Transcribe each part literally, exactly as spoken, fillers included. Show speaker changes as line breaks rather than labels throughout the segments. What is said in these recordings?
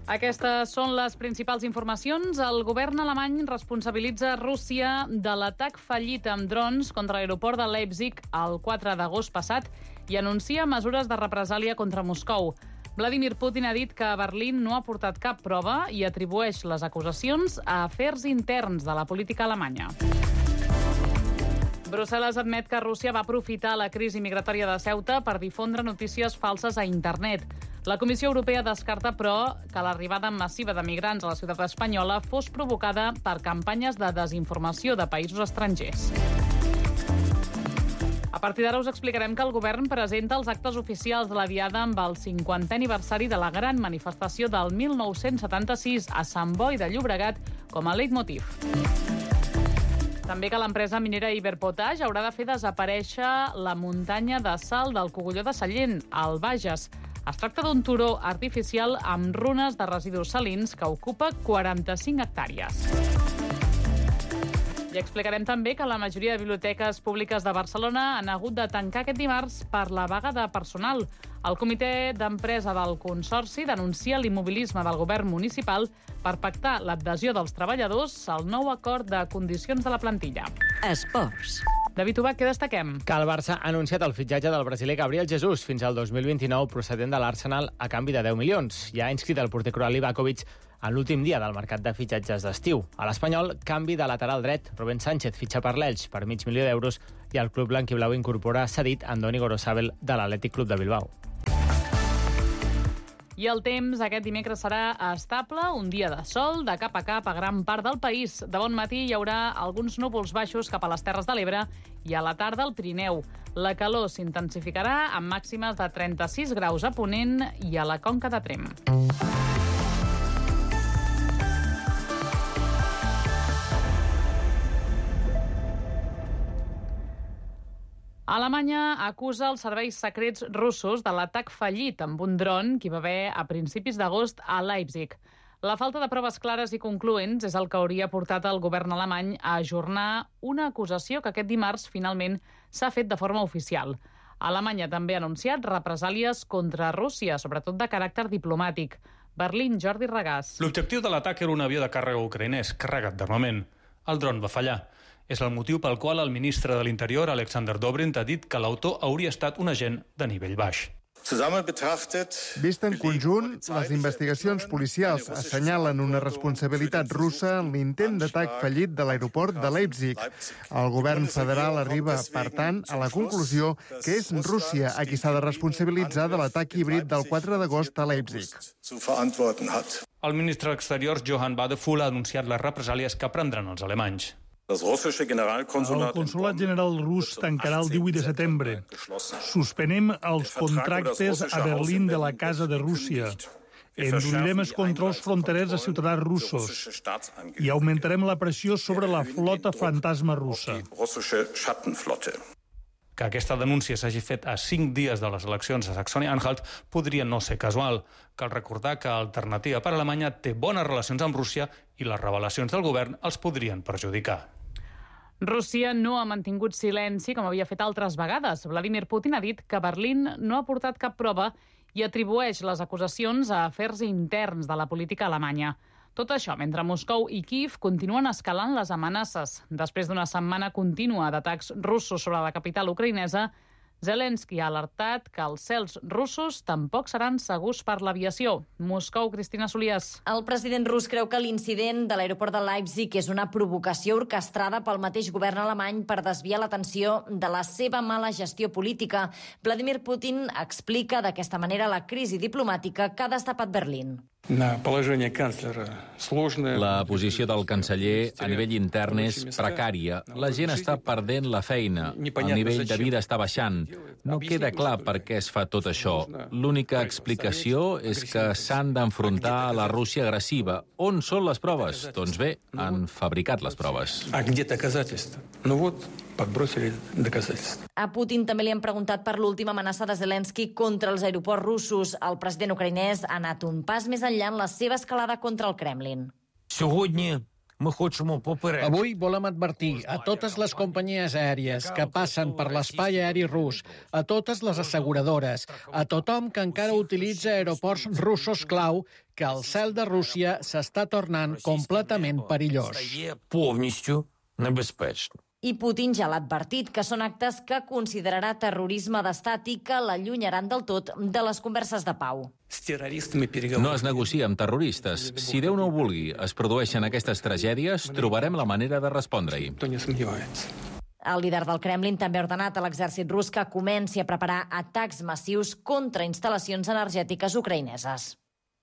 Aquestes són les principals informacions. El govern alemany responsabilitza Rússia de l'atac fallit amb drons contra l'aeroport de Leipzig el quatre d'agost passat i anuncia mesures de represàlia contra Moscou. Vladimir Putin ha dit que Berlín no ha portat cap prova i atribueix les acusacions a afers interns de la política alemanya. Brussel·les admet que Rússia va aprofitar la crisi migratòria de Ceuta per difondre notícies falses a internet. La Comissió Europea descarta, però, que l'arribada massiva de migrants a la ciutat espanyola fos provocada per campanyes de desinformació de països estrangers. A partir d'ara us explicarem que el govern presenta els actes oficials de la Diada amb el cinquantè aniversari de la gran manifestació del mil nou-cents setanta-sis a Sant Boi de Llobregat com a leitmotiv. També que l'empresa minera Iberpotash haurà de fer desaparèixer la muntanya de sal del Cogulló de Sallent, al Bages. Es tracta d'un turó artificial amb runes de residus salins que ocupa quaranta-cinc hectàrees. I explicarem també que la majoria de biblioteques públiques de Barcelona han hagut de tancar aquest dimarts per la vaga de personal. El comitè d'empresa del Consorci denuncia l'immobilisme del govern municipal per pactar l'adhesió dels treballadors al nou acord de condicions de la plantilla.
Esports.
David Ubach, què destaquem?
Que el Barça ha anunciat el fitxatge del brasiler Gabriel Jesus fins al dos mil vint-i-nou procedent de l'Arsenal a canvi de deu milions. Ja ha inscrit el porter croat Livakovic en l'últim dia del mercat de fitxatges d'estiu. A l'Espanyol, canvi de lateral dret. Rubén Sánchez fitxa per l'Elx per mig milió d'euros i el club blanquiblau incorpora cedit Andoni Gorosabel de l'Atlètic Club de Bilbao.
I el temps aquest dimecres serà estable, un dia de sol, de cap a cap a gran part del país. De bon matí hi haurà alguns núvols baixos cap a les Terres de l'Ebre i a la tarda al Pirineu. La calor s'intensificarà amb màximes de trenta-sis graus a Ponent i a la Conca de Tremp. Alemanya acusa els serveis secrets russos de l'atac fallit amb un dron que hi va haver a principis d'agost a Leipzig. La falta de proves clares i concloents és el que hauria portat el govern alemany a ajornar una acusació que aquest dimarts finalment s'ha fet de forma oficial. Alemanya també ha anunciat represàlies contra Rússia, sobretot de caràcter diplomàtic. Berlín, Jordi Regàs.
L'objectiu de l'atac era un avió de càrrega ucraïnès carregat d'armament. El dron va fallar. És el motiu pel qual el ministre de l'Interior, Alexander Dobrindt, ha dit que l'autor hauria estat un agent de nivell baix.
Vist en conjunt, les investigacions policials assenyalen una responsabilitat russa en l'intent d'atac fallit de l'aeroport de Leipzig. El govern federal arriba, per tant, a la conclusió que és Rússia a qui s'ha de responsabilitzar de l'atac híbrid del quatre d'agost a Leipzig.
El ministre d'Exteriors, Johann Wadephul, ha anunciat les represàlies que prendran els alemanys.
El consolat general rus tancarà el divuit de setembre. Suspenem els contractes a Berlín de la Casa de Rússia. Endurarem els controls fronterers a ciutadans russos i augmentarem la pressió sobre la flota fantasma russa.
Que aquesta denúncia s'hagi fet a cinc dies de les eleccions a Saxònia-Anhalt podria no ser casual. Cal recordar que Alternativa per Alemanya té bones relacions amb Rússia i les revelacions del govern els podrien perjudicar.
Rússia no ha mantingut silenci com havia fet altres vegades. Vladimir Putin ha dit que Berlín no ha portat cap prova i atribueix les acusacions a afers interns de la política alemanya. Tot això mentre Moscou i Kíev continuen escalant les amenaces. Després d'una setmana contínua d'atacs russos sobre la capital ucraïnesa, Zelensky ha alertat que els cels russos tampoc seran segurs per l'aviació. Moscou, Cristina Solias.
El president rus creu que l'incident de l'aeroport de Leipzig és una provocació orquestrada pel mateix govern alemany per desviar l'atenció de la seva mala gestió política. Vladimir Putin explica d'aquesta manera la crisi diplomàtica que ha destapat Berlín.
La posició del canceller a nivell intern és precària. La gent està perdent la feina. El nivell de vida està baixant. No queda clar per què es fa tot això. L'única explicació és que s'han d'enfrontar a la Rússia agressiva. On són les proves? Doncs bé, han fabricat les proves.
A Putin també li han preguntat per l'última amenaça de Zelensky contra els aeroports russos. El president ucraïnès ha anat un pas més enllà en la seva escalada contra el Kremlin.
Avui volem advertir a totes les companyies aèries que passen per l'espai aeri rus, a totes les asseguradores, a tothom que encara utilitza aeroports russos clau, que el cel de Rússia s'està tornant completament perillós.
I Putin ja l'ha advertit que són actes que considerarà terrorisme d'estat i que l'allunyaran del tot de les converses de pau.
No es negocia amb terroristes. Si Déu no ho vulgui, es produeixen aquestes tragèdies, trobarem la manera de respondre-hi.
El líder del Kremlin també ha ordenat a l'exèrcit rus que comenci a preparar atacs massius contra instal·lacions energètiques ucraïneses.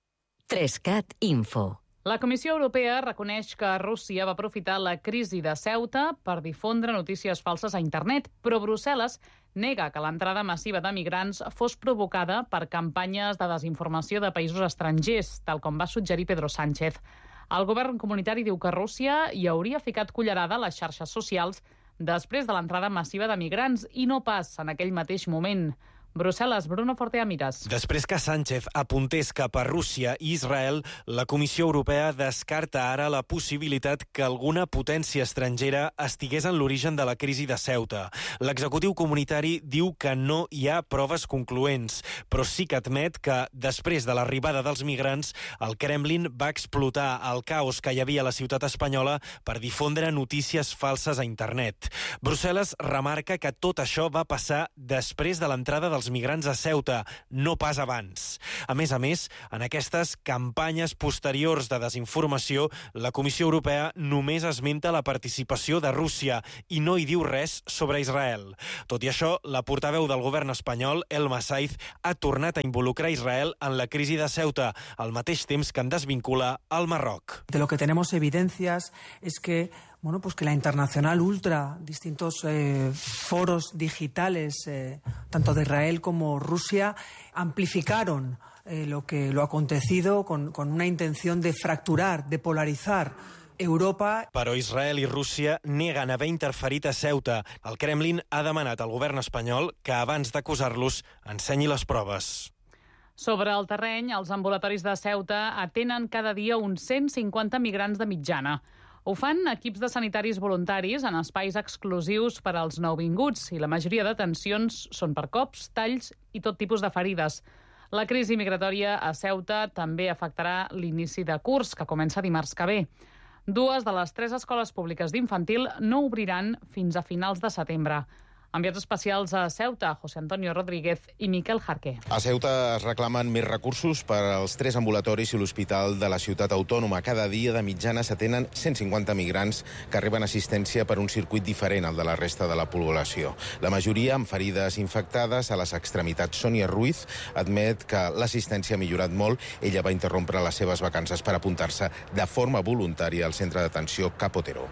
tres cat Info.
La Comissió Europea reconeix que Rússia va aprofitar la crisi de Ceuta per difondre notícies falses a internet, però Brussel·les nega que l'entrada massiva de migrants fos provocada per campanyes de desinformació de països estrangers, tal com va suggerir Pedro Sánchez. El govern comunitari diu que Rússia hi hauria ficat cullerada a les xarxes socials després de l'entrada massiva de migrants i no pas en aquell mateix moment. Brussel·les, Bruno Fortea Miras.
Després que Sánchez apuntés cap a Rússia i Israel, la Comissió Europea descarta ara la possibilitat que alguna potència estrangera estigués en l'origen de la crisi de Ceuta. L'executiu comunitari diu que no hi ha proves concloents, però sí que admet que, després de l'arribada dels migrants, el Kremlin va explotar el caos que hi havia a la ciutat espanyola per difondre notícies falses a internet. Brussel·les remarca que tot això va passar després de l'entrada dels migrants a Ceuta, no pas abans. A més a més, en aquestes campanyes posteriors de desinformació, la Comissió Europea només esmenta la participació de Rússia i no hi diu res sobre Israel. Tot i això, la portaveu del govern espanyol, Elma Saiz, ha tornat a involucrar Israel en la crisi de Ceuta, al mateix temps que en desvincula al Marroc.
De lo que tenemos evidencias es que Bueno, pues que la Internacional Ultra, distintos eh, foros digitales, eh, tanto de Israel como Rusia, amplificaron eh, lo que lo acontecido con, con una intención de fracturar, de polarizar Europa.
Però Israel i Rússia neguen haver interferit a Ceuta. El Kremlin ha demanat al govern espanyol que abans d'acusar-los ensenyi les proves.
Sobre el terreny, els ambulatoris de Ceuta atenen cada dia uns cent cinquanta migrants de mitjana. Ho fan equips de sanitaris voluntaris en espais exclusius per als nouvinguts i la majoria de detencions són per cops, talls i tot tipus de ferides. La crisi migratòria a Ceuta també afectarà l'inici de curs, que comença dimarts que ve. Dues de les tres escoles públiques d'infantil no obriran fins a finals de setembre. Enviats especials a Ceuta, José Antonio Rodríguez i Miquel Jarqué.
A Ceuta es reclamen més recursos per als tres ambulatoris i l'hospital de la ciutat autònoma. Cada dia de mitjana s'atenen cent cinquanta migrants que arriben assistència per un circuit diferent al de la resta de la població. La majoria amb ferides infectades a les extremitats. Sònia Ruiz admet que l'assistència ha millorat molt. Ella va interrompre les seves vacances per apuntar-se de forma voluntària al centre d'atenció Capotero.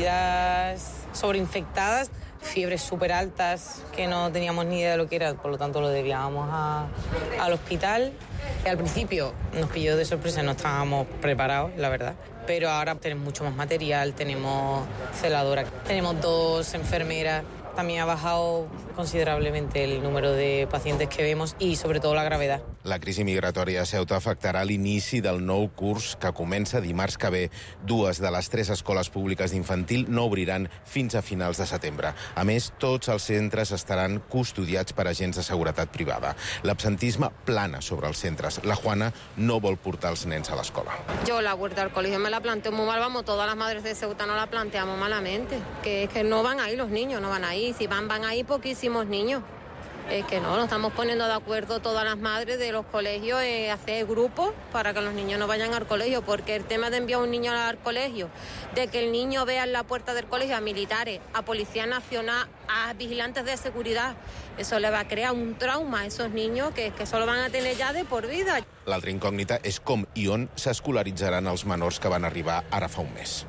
Heridas sobreinfectadas, fiebres súper altas que no teníamos ni idea de lo que era, por lo tanto lo debíamos a, al hospital. Al principio nos pilló de sorpresa, no estábamos preparados, la verdad, pero ahora tenemos mucho más material, tenemos celadora, tenemos dos enfermeras. También ha bajado considerablemente el número de pacientes que vemos y sobre todo la gravedad.
La crisi migratòria a Ceuta afectarà l'inici del nou curs que comença dimarts que ve. Dues de les tres escoles públiques d'infantil no obriran fins a finals de setembre. A més, tots els centres estaran custodiats per agents de seguretat privada. L'absentisme plana sobre els centres. La Juana no vol portar els nens a l'escola.
Yo la vuelta al colegio me la planteo muy mal, vamos, todas las madres de Ceuta no la planteamos malamente, que es que no van ahí los niños, no van ahí. Si van, van ahí poquísimos niños. Es que no, nos estamos poniendo de acuerdo todas las madres de los colegios en hacer grupos para que los niños no vayan al colegio, porque el tema de enviar a un niño al colegio, de que el niño vea en la puerta del colegio a militares, a Policía Nacional, a vigilantes de seguridad, eso le va a crear un trauma a esos niños que, que solo van a tener ya de por vida.
L'altra incògnita és com i on s'escolaritzaran els menors que van arribar ara fa un mes.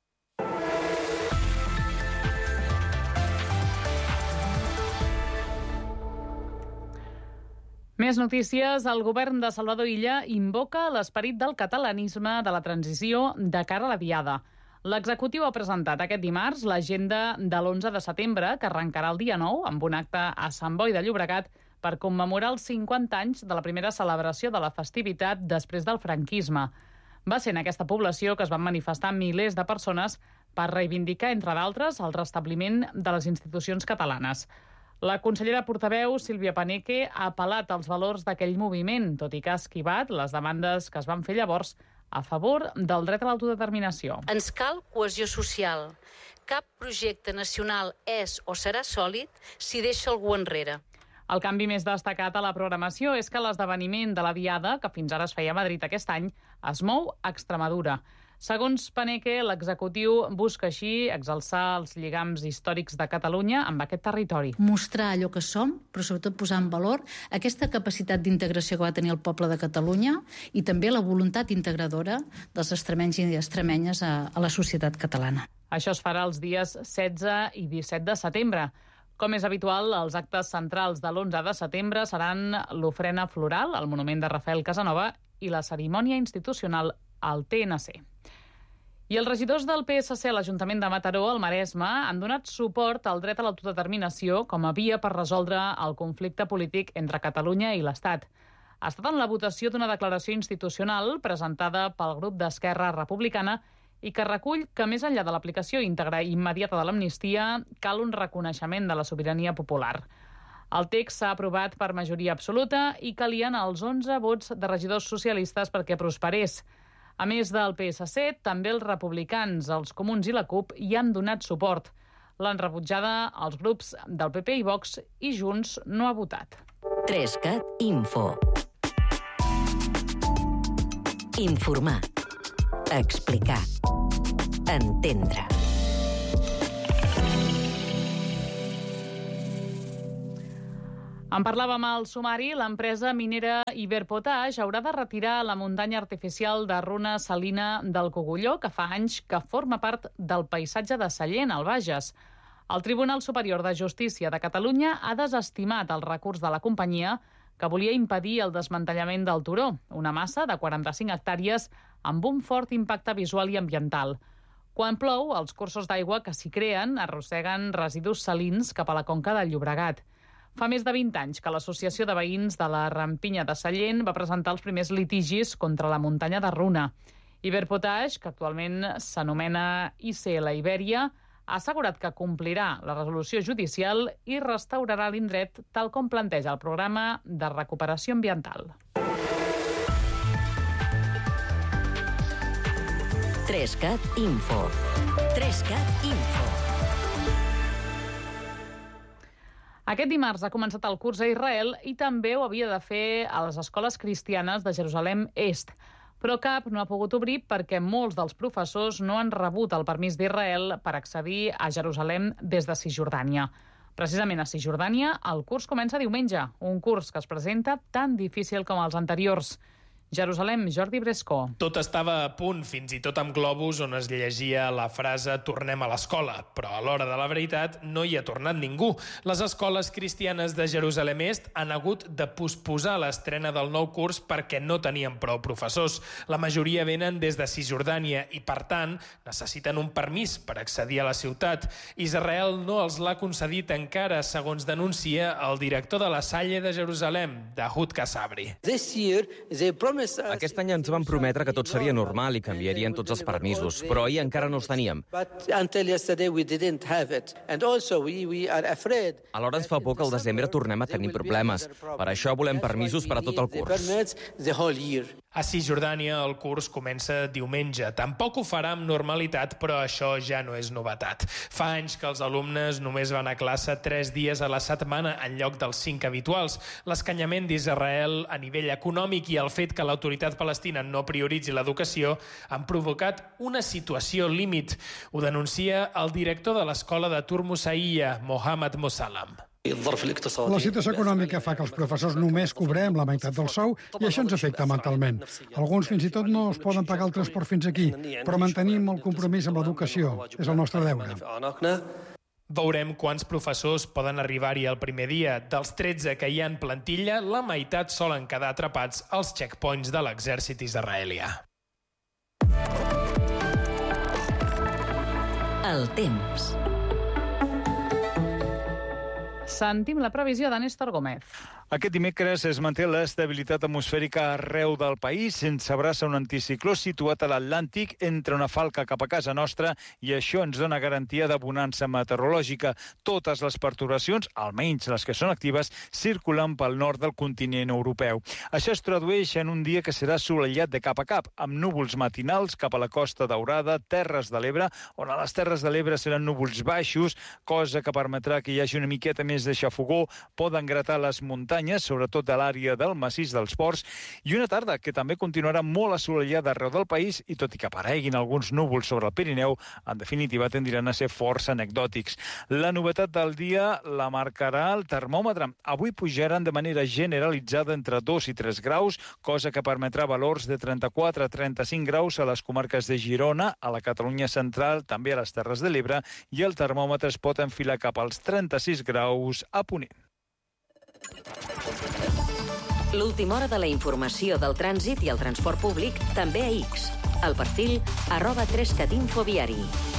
Més notícies. El govern de Salvador Illa invoca l'esperit del catalanisme de la transició de cara a la diada. L'executiu ha presentat aquest dimarts l'agenda de l'onze de setembre, que arrencarà el dia nou amb un acte a Sant Boi de Llobregat per commemorar els cinquanta anys de la primera celebració de la festivitat després del franquisme. Va ser en aquesta població que es van manifestar milers de persones per reivindicar, entre d'altres, el restabliment de les institucions catalanes. La consellera portaveu, Sílvia Paneque, ha apel·lat als valors d'aquell moviment, tot i que ha esquivat les demandes que es van fer llavors a favor del dret a l'autodeterminació.
Ens cal cohesió social. Cap projecte nacional és o serà sòlid si deixa algú enrere.
El canvi més destacat a la programació és que l'esdeveniment de la Diada, que fins ara es feia a Madrid aquest any, es mou a Extremadura. Segons Paneque, l'executiu busca així exalçar els lligams històrics de Catalunya amb aquest territori.
Mostrar allò que som, però sobretot posar en valor aquesta capacitat d'integració que va tenir el poble de Catalunya i també la voluntat integradora dels extremenys i extremenyes a, a la societat catalana.
Això es farà els dies setze i disset de setembre. Com és habitual, els actes centrals de l'onze de setembre seran l'ofrena floral al monument de Rafael Casanova i la cerimònia institucional al T N C. I els regidors del P S C a l'Ajuntament de Mataró, al Maresme, han donat suport al dret a l'autodeterminació com a via per resoldre el conflicte polític entre Catalunya i l'Estat. Ha estat en la votació d'una declaració institucional presentada pel grup d'Esquerra Republicana i que recull que, més enllà de l'aplicació íntegra i immediata de l'amnistia, cal un reconeixement de la sobirania popular. El text s'ha aprovat per majoria absoluta i calien els onze vots de regidors socialistes perquè prosperés. A més del P S C, també els republicans, els comuns i la CUP hi han donat suport. L'han rebutjada els grups del P P i Vox i Junts no ha votat.
tres cat Info. Informar. Explicar. Entendre.
En parlàvem al sumari, l'empresa minera Iberpotash haurà de retirar la muntanya artificial de runa salina del Cogulló, que fa anys que forma part del paisatge de Sallent, al Bages. El Tribunal Superior de Justícia de Catalunya ha desestimat el recurs de la companyia que volia impedir el desmantellament del turó, una massa de quaranta-cinc hectàrees amb un fort impacte visual i ambiental. Quan plou, els cursos d'aigua que s'hi creen arrosseguen residus salins cap a la conca del Llobregat. Fa més de vint anys que l'Associació de Veïns de la Rampinya de Sallent va presentar els primers litigis contra la muntanya de Runa. Iberpotash, que actualment s'anomena I C L Ibèria, ha assegurat que complirà la resolució judicial i restaurarà l'indret tal com planteja el programa de recuperació ambiental.
tres cat Info. tres cat Info.
Aquest dimarts ha començat el curs a Israel i també ho havia de fer a les escoles cristianes de Jerusalem Est. Però cap no ha pogut obrir perquè molts dels professors no han rebut el permís d'Israel per accedir a Jerusalem des de Cisjordània. Precisament a Cisjordània, el curs comença diumenge, un curs que es presenta tan difícil com els anteriors. Jerusalem, Jordi Brescó.
Tot estava a punt, fins i tot amb globus on es llegia la frase «tornem a l'escola», però a l'hora de la veritat no hi ha tornat ningú. Les escoles cristianes de Jerusalem Est han hagut de posposar l'estrena del nou curs perquè no tenien prou professors. La majoria venen des de Cisjordània i, per tant, necessiten un permís per accedir a la ciutat. Israel no els l'ha concedit encara, segons denuncia el director de la Salle de Jerusalem, Dahud Kasabri.
Aquest any ens van prometre que tot seria normal i canviarien tots els permisos, però ahir encara no els teníem. Alhora ens fa por que al desembre tornem a tenir problemes. Per això volem permisos per a tot el curs.
A Cisjordània el curs comença diumenge. Tampoc ho farà amb normalitat, però això ja no és novetat. Fa anys que els alumnes només van a classe tres dies a la setmana en lloc dels cinc habituals. L'escanyament d'Israel a nivell econòmic i el fet que l'autoritat palestina no prioritzi l'educació han provocat una situació límit. Ho denuncia el director de l'escola de Turmusaïa, Mohammad Mosallam.
La situació econòmica fa que els professors només cobrem la meitat del sou i això ens afecta mentalment. Alguns fins i tot no es poden pagar el transport fins aquí, però mantenim el compromís amb l'educació. És el nostre deure.
Veurem quants professors poden arribar-hi el primer dia. Dels tretze que hi ha en plantilla, la meitat solen quedar atrapats als checkpoints de l'exèrcit israelià.
El temps.
Sentim la previsió de Néstor Gómez.
Aquest dimecres es manté l'estabilitat atmosfèrica arreu del país, sense abraça un anticicló situat a l'Atlàntic entre una falca cap a casa nostra i això ens dona garantia de bonança meteorològica. Totes les perturbacions, almenys les que són actives, circulen pel nord del continent europeu. Això es tradueix en un dia que serà assolellat de cap a cap, amb núvols matinals cap a la Costa Daurada, Terres de l'Ebre, on a les Terres de l'Ebre seran núvols baixos, cosa que permetrà que hi hagi una miqueta més de xafogó, poden gratar les muntanyes, sobretot a l'àrea del massís dels Ports, i una tarda que també continuarà molt assolellada arreu del país i tot i que apareguin alguns núvols sobre el Pirineu, en definitiva tendran a ser força anecdòtics. La novetat del dia la marcarà el termòmetre. Avui pujaran de manera generalitzada entre dos i tres graus, cosa que permetrà valors de trenta-quatre a trenta-cinc graus a les comarques de Girona, a la Catalunya central, també a les Terres de l'Ebre, i el termòmetre es pot enfilar cap als trenta-sis graus a Ponent.
L'última hora de la informació del trànsit i el transport públic també a X. El perfil arroba tres cat infoviari.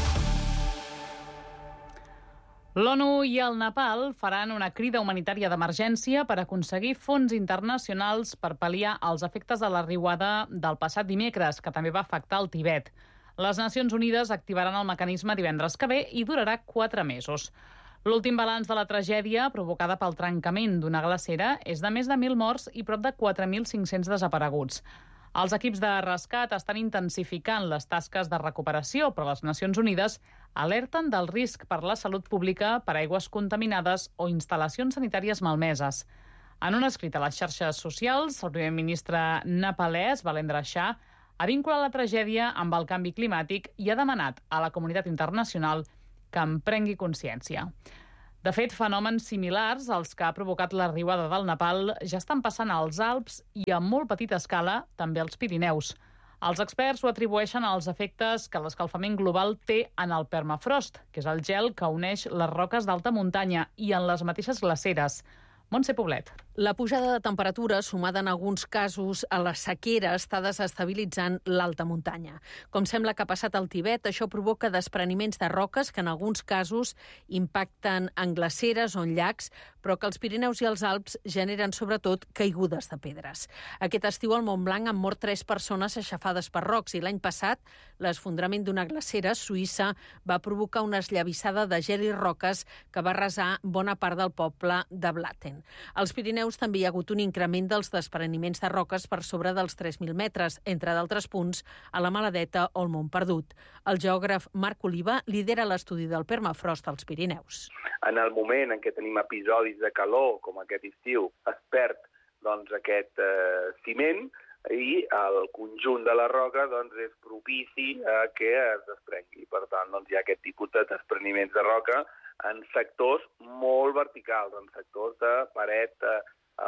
L'ONU i el Nepal faran una crida humanitària d'emergència per aconseguir fons internacionals per pal·liar els efectes de la riuada del passat dimecres, que també va afectar el Tibet. Les Nacions Unides activaran el mecanisme divendres que ve i durarà quatre mesos. L'últim balanç de la tragèdia provocada pel trencament d'una glacera és de més de mil morts i prop de quatre mil cinc-cents desapareguts. Els equips de rescat estan intensificant les tasques de recuperació, però les Nacions Unides alerten del risc per la salut pública per aigües contaminades o instal·lacions sanitàries malmeses. En un escrit a les xarxes socials, el primer ministre nepalès, Balendra Shah, ha vinculat la tragèdia amb el canvi climàtic i ha demanat a la comunitat internacional que en prengui consciència. De fet, fenòmens similars als que ha provocat la riuada del Nepal ja estan passant als Alps i a molt petita escala també als Pirineus. Els experts ho atribueixen als efectes que l'escalfament global té en el permafrost, que és el gel que uneix les roques d'alta muntanya, i en les mateixes glaceres. Montse Poblet.
La pujada de temperatura, sumada en alguns casos a la sequera, està desestabilitzant l'alta muntanya. Com sembla que ha passat al Tibet, això provoca despreniments de roques que en alguns casos impacten en glaceres o en llacs, però que els Pirineus i els Alps generen sobretot caigudes de pedres. Aquest estiu al Montblanc han mort tres persones aixafades per rocs i l'any passat l'esfondrament d'una glacera a Suïssa va provocar una esllavissada de gel i roques que va arrasar bona part del poble de Blatten. Als Pirineus també hi ha hagut un increment dels despreniments de roques per sobre dels tres mil metres, entre d'altres punts a la Maladeta o el Mont Perdut. El geògraf Marc Oliva lidera l'estudi del permafrost als Pirineus.
En el moment en què tenim episodis de calor, com aquest estiu, es perd doncs, aquest eh, ciment i el conjunt de la roca doncs, és propici a que es desprengui. Per tant, doncs, hi ha aquest tipus de despreniments de roca en sectors molt verticals, en sectors de paret eh,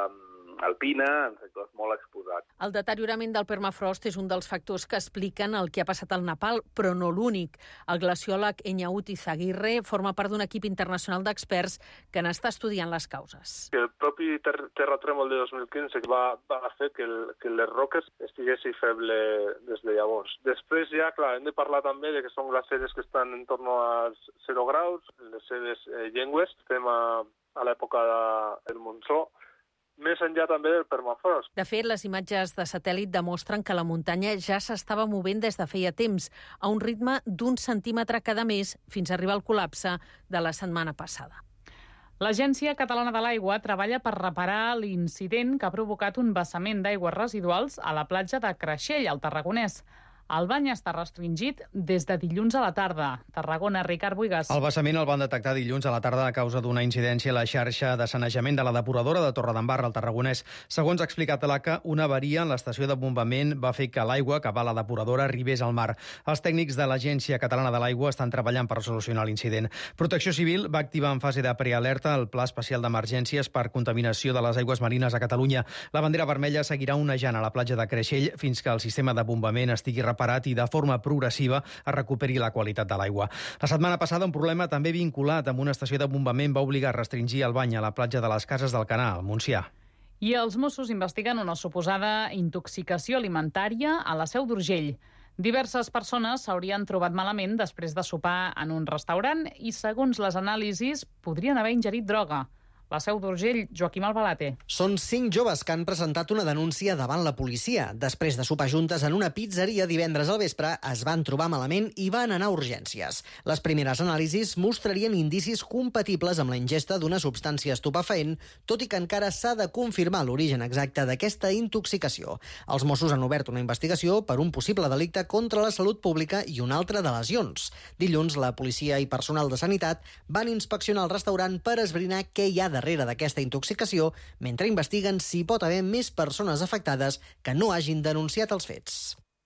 alpina, en sectors molt exposats.
El deteriorament del permafrost és un dels factors que expliquen el que ha passat al Nepal, però no l'únic. El glaciòleg Enyauti Zaguirre forma part d'un equip internacional d'experts que n'està estudiant les causes.
El propi ter terratrèmol de dos mil quinze va, va fer que, el, que les roques estiguessin febles des de llavors. Després ja, clar, hem de parlar també de que són glaceres que estan en torn als zero graus, les seves eh, llengües. Estem a, a l'època de, del monsó, més enllà també del permafrost.
De fet, les imatges de satèl·lit demostren que la muntanya ja s'estava movent des de feia temps, a un ritme d'un centímetre cada mes, fins a arribar al col·lapse de la setmana passada.
L'Agència Catalana de l'Aigua treballa per reparar l'incident que ha provocat un vessament d'aigües residuals a la platja de Creixell, al Tarragonès. El bany està restringit des de dilluns a la tarda. Tarragona, Ricard Buigas.
El vessament el van detectar dilluns a la tarda a causa d'una incidència a la xarxa de sanejament de la depuradora de Torredembarra, al Tarragonès. Segons ha explicat l'A C A, una avaria en l'estació de bombament va fer que l'aigua que va a la depuradora arribés al mar. Els tècnics de l'Agència Catalana de l'Aigua estan treballant per solucionar l'incident. Protecció Civil va activar en fase de prealerta el Pla Especial d'Emergències per contaminació de les aigües marines a Catalunya. La bandera vermella seguirà onejant a la platja de Creixell fins que el sistema de bombament estigui reparat i de forma progressiva es recuperi la qualitat de l'aigua. La setmana passada un problema també vinculat amb una estació de bombament va obligar a restringir el bany a la platja de les Cases del Canà, al Montsià.
I els Mossos investiguen una suposada intoxicació alimentària a la Seu d'Urgell. Diverses persones s'haurien trobat malament després de sopar en un restaurant i, segons les anàlisis, podrien haver ingerit droga. La Seu d'Urgell, Joaquim Albalate.
Són cinc joves que han presentat una denúncia davant la policia. Després de sopar juntes en una pizzeria divendres al vespre, es van trobar malament i van anar a urgències. Les primeres anàlisis mostrarien indicis compatibles amb la ingesta d'una substància estupefaent, tot i que encara s'ha de confirmar l'origen exacte d'aquesta intoxicació. Els Mossos han obert una investigació per un possible delicte contra la salut pública i un altre de lesions. Dilluns, la policia i personal de sanitat van inspeccionar el restaurant per esbrinar què hi ha darrere d'aquesta intoxicació, mentre investiguen si pot haver més persones afectades que no hagin denunciat els fets.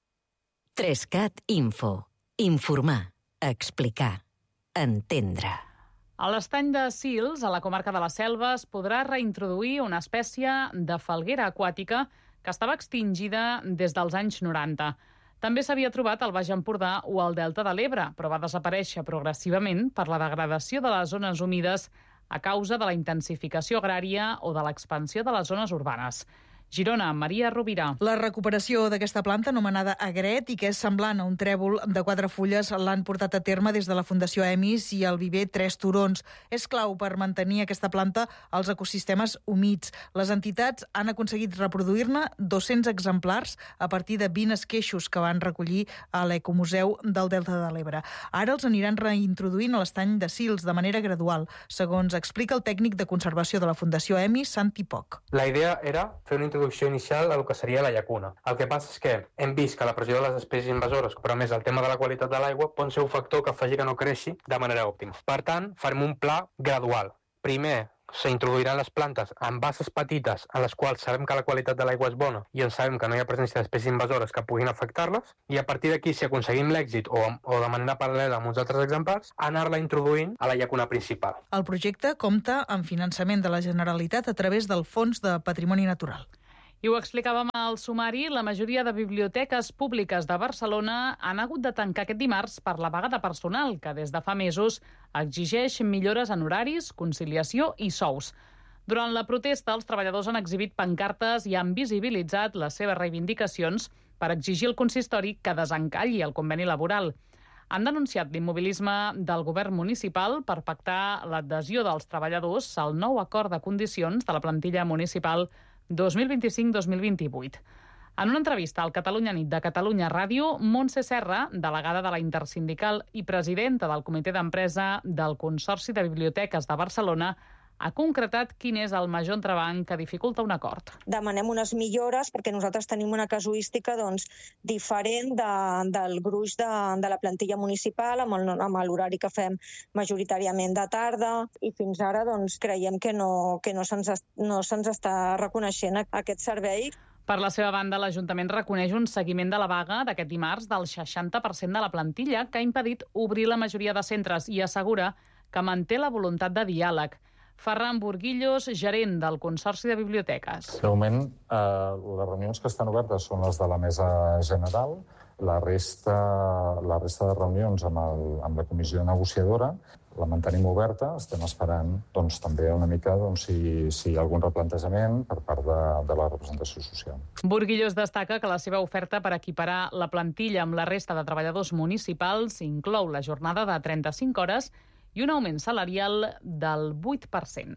Trescat Info. Informar, explicar, entendre.
A l'estany de Sils, a la comarca de la Selva, es podrà reintroduir una espècie de falguera aquàtica que estava extingida des dels anys noranta. També s'havia trobat al Baix Empordà o al Delta de l'Ebre, però va desaparèixer progressivament per la degradació de les zones humides a causa de la intensificació agrària o de l'expansió de les zones urbanes. Girona, Maria Rovira.
La recuperació d'aquesta planta, anomenada agret, i que és semblant a un trèvol de quatre fulles, l'han portat a terme des de la Fundació Emis i el viver Tres Turons. És clau per mantenir aquesta planta als ecosistemes humits. Les entitats han aconseguit reproduir-ne dos-cents exemplars a partir de vint esqueixos que van recollir a l'Ecomuseu del Delta de l'Ebre. Ara els aniran reintroduint a l'estany de Sils de manera gradual, segons explica el tècnic de conservació de la Fundació Emis, Santi Poc.
La idea era fer una introducció inicial al que seria la llacuna. El que passa és que hem vist que la pressió de les espècies invasores, però més el tema de la qualitat de l'aigua, pot ser un factor que faci que no creixi de manera òptima. Per tant, farem un pla gradual. Primer, s'introduiran les plantes en basses petites en les quals sabem que la qualitat de l'aigua és bona i en sabem que no hi ha presència d'espècies invasores que puguin afectar-les, i a partir d'aquí, si aconseguim l'èxit o, o de manera paral·lela amb uns altres exemplars, anar-la introduint a la llacuna principal.
El projecte compta amb finançament de la Generalitat a través del Fons de Patrimoni Natural.
I ho explicàvem al sumari, la majoria de biblioteques públiques de Barcelona han hagut de tancar aquest dimarts per la vaga de personal, que des de fa mesos exigeix millores en horaris, conciliació i sous. Durant la protesta, els treballadors han exhibit pancartes i han visibilitzat les seves reivindicacions per exigir al consistori que desencalli el conveni laboral. Han denunciat l'immobilisme del govern municipal per pactar l'adhesió dels treballadors al nou acord de condicions de la plantilla municipal dos mil vint-i-cinc dos mil vint-i-vuit. En una entrevista al Catalunya Nit de Catalunya Ràdio, Montse Serra, delegada de la Intersindical i presidenta del Comitè d'Empresa del Consorci de Biblioteques de Barcelona, ha concretat quin és el major entrebanc que dificulta un acord.
Demanem unes millores perquè nosaltres tenim una casuística doncs, diferent de, del gruix de, de la plantilla municipal, amb, el, amb l'horari que fem majoritàriament de tarda, i fins ara doncs, creiem que no, que no se'ns no se'ns està reconeixent aquest servei.
Per la seva banda, l'Ajuntament reconeix un seguiment de la vaga d'aquest dimarts del seixanta per cent de la plantilla, que ha impedit obrir la majoria de centres, i assegura que manté la voluntat de diàleg. Ferran Burguillos, gerent del Consorci de Biblioteques.
De moment, eh, les reunions que estan obertes són les de la mesa general. La resta, la resta de reunions amb, el, amb la comissió negociadora la mantenim oberta. Estem esperant doncs, també una mica doncs, si, si hi ha algun replantejament per part de, de la representació social.
Burguillos destaca que la seva oferta per equiparar la plantilla amb la resta de treballadors municipals inclou la jornada de trenta-cinc hores i un augment salarial del vuit per cent.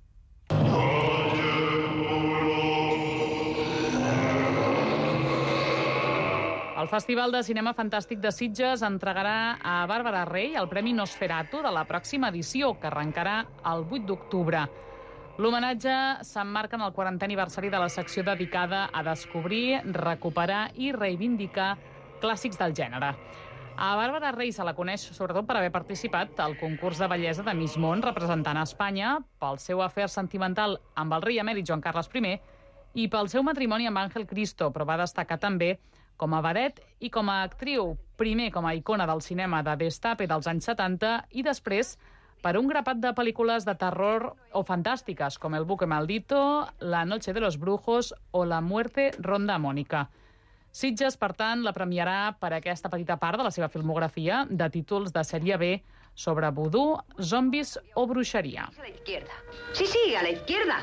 El Festival de Cinema Fantàstic de Sitges entregarà a Bàrbara Rey el Premi Nosferatu de la pròxima edició, que arrencarà el vuit d'octubre. L'homenatge s'emmarca en el quarantè aniversari de la secció dedicada a descobrir, recuperar i reivindicar clàssics del gènere. A Bàrbara Rey se la coneix sobretot per haver participat al concurs de bellesa de Miss Món representant a Espanya, pel seu afer sentimental amb el rei emèrit Joan Carles I i pel seu matrimoni amb Ángel Cristo, però va destacar també com a vedet i com a actriu, primer com a icona del cinema de destape dels anys setanta i després per un grapat de pel·lícules de terror o fantàstiques, com El buque maldito, La noche de los brujos o La muerte ronda a Mónica. Sitges, per tant, la premiarà per aquesta petita part de la seva filmografia de títols de sèrie B sobre vudú, zombis o bruixeria.
Sí, sí, a la izquierda.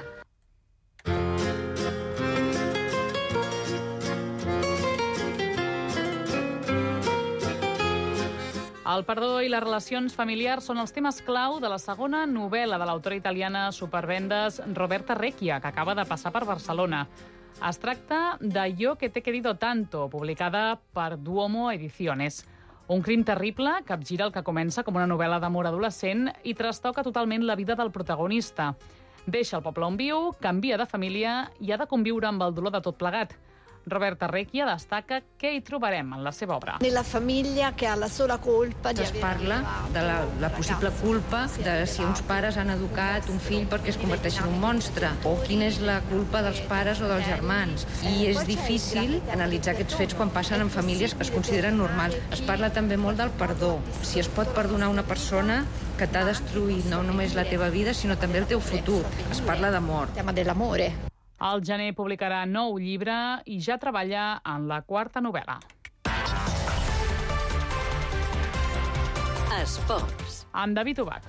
El perdó i les relacions familiars són els temes clau de la segona novel·la de l'autora italiana supervendes Roberta Recchia, que acaba de passar per Barcelona. Es tracta de Yo que te he querido tanto, publicada per Duomo Ediciones. Un crim terrible capgira el que comença com una novel·la d'amor adolescent i trastoca totalment la vida del protagonista. Deixa el poble on viu, canvia de família i ha de conviure amb el dolor de tot plegat. Roberta Recchia destaca què hi trobarem en la seva obra.
Nella famiglia che ha la sola colpa di
Es parla de la, la possible culpa de si uns pares han educat un fill perquè es converteixi en un monstre, o quina és la culpa dels pares o dels germans. I és difícil analitzar aquests fets quan passen en famílies que es consideren normals. Es parla també molt del perdó. Si es pot perdonar una persona que t'ha destruït no només la teva vida, sinó també el teu futur. Es parla d'amor.
El tema dell'amore.
Al gener publicarà nou llibre i ja treballa en la quarta novel·la.
Esports.
Amb David Ubach.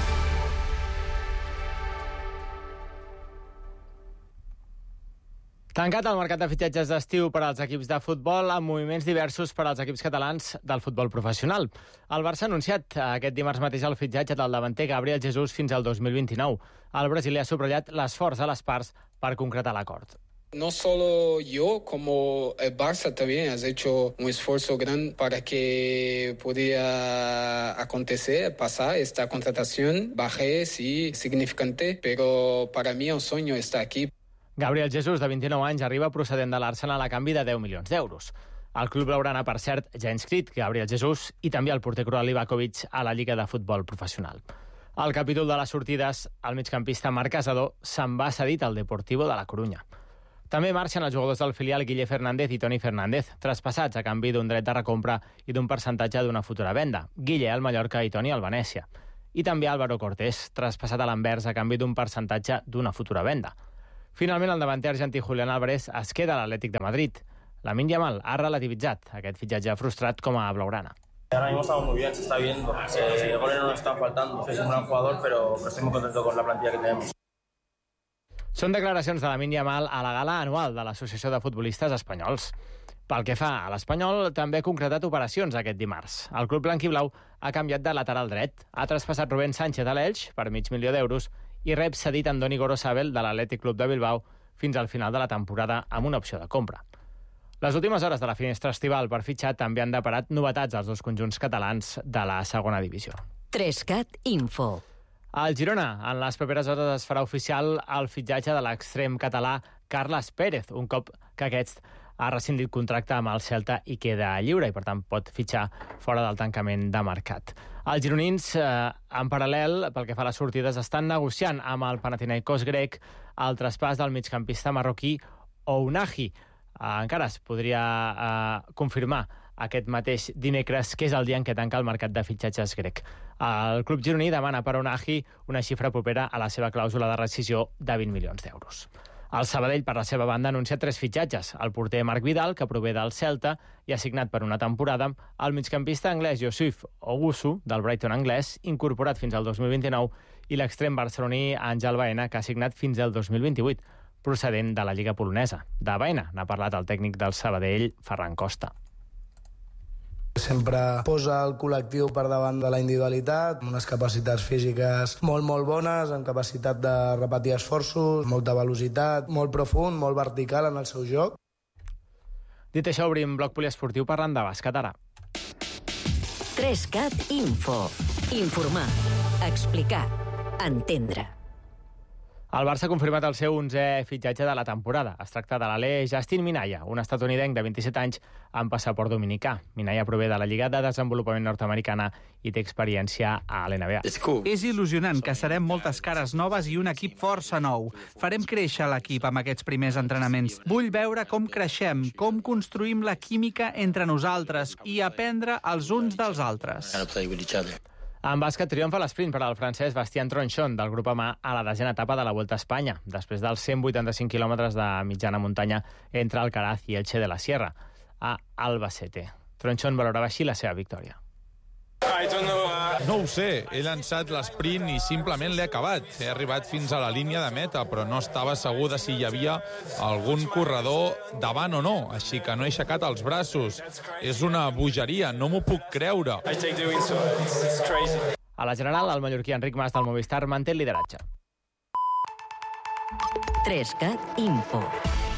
Tancat el mercat de fitxatges d'estiu per als equips de futbol amb moviments diversos per als equips catalans del futbol professional. El Barça ha anunciat aquest dimarts mateix el fitxatge del davanter Gabriel Jesús fins al dos mil vint-i-nou. El brasiler ha subratllat l'esforç de les parts per concretar l'acord.
No solo yo, como el Barça también has hecho un esfuerzo grande para que pudiera acontecer, pasar esta contratación. Bajé, sí, significante, pero para mí un sueño está aquí.
Gabriel Jesús, de vint-i-nou anys, arriba procedent de l'Arsenal a canvi de deu milions d'euros. El club blaugrana, per cert, ja ha inscrit Gabriel Jesús i també el porter croat Livakovic a la Lliga de Futbol Professional. Al capítol de les sortides, el migcampista Marc Casador se'n va cedit al Deportivo de la Corunya. També marxen els jugadors del filial Guille Fernández i Toni Fernández, traspassats a canvi d'un dret de recompra i d'un percentatge d'una futura venda. Guille al Mallorca i Toni al Venècia. I també Álvaro Cortés, traspassat a l'Anvers a canvi d'un percentatge d'una futura venda. Finalment, el davanter argentí Julián Álvarez es queda a l'Atlètic de Madrid. Lamine Yamal ha relativitzat aquest fitxatge frustrat com a blaugrana.
Ahora mismo estamos muy bien, se está viendo. Eh, goles no nos están faltando. Es un gran jugador, pero, pero estoy muy contento con la plantilla que tenemos.
Són declaracions de Lamine Yamal a la gala anual de l'Associació de Futbolistes Espanyols. Pel que fa a l'Espanyol, també ha concretat operacions aquest dimarts. El club blanquiblau ha canviat de lateral dret. Ha traspassat Rubén Sánchez a l'Elx per mig milió d'euros i rep cedit Andoni Gorosabel de l'Atlètic Club de Bilbao fins al final de la temporada amb una opció de compra. Les últimes hores de la finestra estival per fitxar també han deparat novetats als dos conjunts catalans de la segona divisió.
Trescat Info.
Al Girona, en les properes hores es farà oficial el fitxatge de l'extrem català Carles Pérez, un cop que aquest ha rescindit contracte amb el Celta i queda lliure i, per tant, pot fitxar fora del tancament de mercat. Els gironins, eh, en paral·lel, pel que fa a les sortides, estan negociant amb el Panathinaikos grec el traspàs del migcampista marroquí Ounahi. Eh, encara es podria eh, confirmar aquest mateix dimecres, que és el dia en què tanca el mercat de fitxatges grec. El club gironí demana per Ounahi una xifra propera a la seva clàusula de rescisió de vint milions d'euros. El Sabadell, per la seva banda, ha anunciat tres fitxatges. El porter Marc Vidal, que prové del Celta i ha signat per una temporada, el migcampista anglès Yusuf Owusu, del Brighton anglès, incorporat fins al dos mil vint-i-nou, i l'extrem barceloní Àngel Baena, que ha signat fins al dos mil vint-i-vuit, procedent de la Lliga polonesa. De Baena n'ha parlat el tècnic del Sabadell, Ferran Costa.
Sempre posa el col·lectiu per davant de la individualitat, amb unes capacitats físiques molt, molt bones, amb capacitat de repetir esforços, molta velocitat, molt profund, molt vertical en el seu joc.
Dit això, obrim bloc poliesportiu parlant de bàsquet ara.
Trescat Info. Informar, explicar, entendre.
El Barça ha confirmat el seu onzè fitxatge de la temporada. Es tracta de l'alè Justin Minaya, un estatunidenc de vint-i-set anys amb passaport dominicà. Minaya prové de la Lliga de Desenvolupament Nord-Americana i té experiència a l'N B A.
Cool. És il·lusionant que serem moltes cares noves i un equip força nou. Farem créixer l'equip amb aquests primers entrenaments. Vull veure com creixem, com construïm la química entre nosaltres i aprendre els uns dels altres.
En bàsquet triomfa l'esprint per al francès Bastien Tronchon del grup Amà a la desena etapa de la Vuelta a Espanya, després dels cent vuitanta-cinc quilòmetres de mitjana muntanya entre Alcaraz i Elche de la Sierra, a Albacete. Tronchon valorava així la seva victòria.
I don't know, uh,
No ho sé, he llançat l'esprint i simplement l'he acabat. He arribat fins a la línia de meta, però no estava segur de si hi havia algun corredor davant o no, així que no he aixecat els braços. És una bogeria, no m'ho puc creure.
A la general, el mallorquí Enric Mas del Movistar manté el lideratge.
tres cat Info.